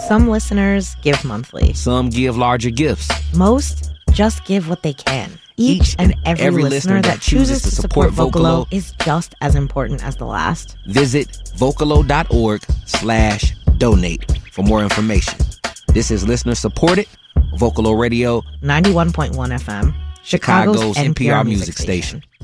Some listeners give monthly. Some give larger gifts. Most just give what they can. Each and every listener that chooses to support Vocalo is just as important as the last. Visit Vocalo.org/donate for more information. This is listener supported Vocalo Radio 91.1 FM, Chicago's NPR music station.